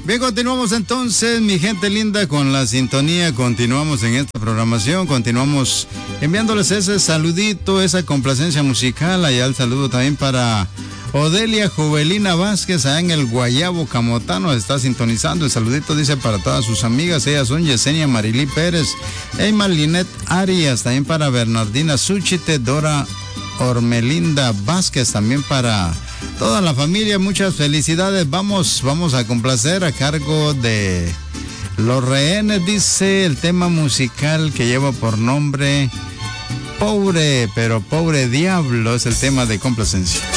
Bien, continuamos entonces, mi gente linda, con la sintonía. Continuamos en esta programación. Continuamos enviándoles ese saludito, esa complacencia musical. Allá el saludo también para Odelia Jovelina Vázquez, allá en el Guayabo Camotano. Está sintonizando. El saludito dice para todas sus amigas. Ellas son Yesenia Marilí Pérez, Emma Linet Arias. También para Bernardina Suchite, Dora Ormelinda Vázquez, también para toda la familia, muchas felicidades. Vamos a complacer a cargo de Los Rehenes, dice el tema musical que lleva por nombre Pobre, pero pobre diablo, es el tema de complacencia.